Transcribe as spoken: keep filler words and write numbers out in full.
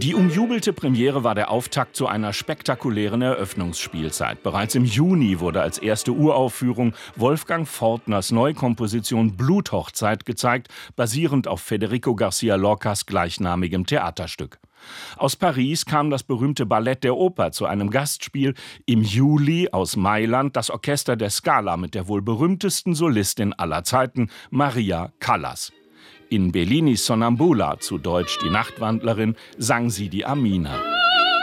Die umjubelte Premiere war der Auftakt zu einer spektakulären Eröffnungsspielzeit. Bereits im Juni wurde als erste Uraufführung Wolfgang Fortners Neukomposition Bluthochzeit gezeigt, basierend auf Federico García Lorcas gleichnamigem Theaterstück. Aus Paris kam das berühmte Ballett der Oper zu einem Gastspiel. Im Juli aus Mailand das Orchester der Scala mit der wohl berühmtesten Solistin aller Zeiten, Maria Callas. In Bellinis Sonnambula, zu Deutsch Die Nachtwandlerin, sang sie die Amina.